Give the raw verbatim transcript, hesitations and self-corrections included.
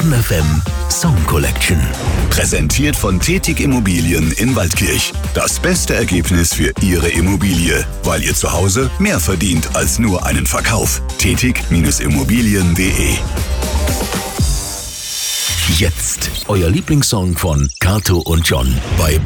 Bonn F M Song Collection. Präsentiert von Tetig Immobilien in Waldkirch. Das beste Ergebnis für Ihre Immobilie, weil ihr zu Hause mehr verdient als nur einen Verkauf. Tetig Immobilien punkt de. Jetzt euer Lieblingssong von Kato und John bei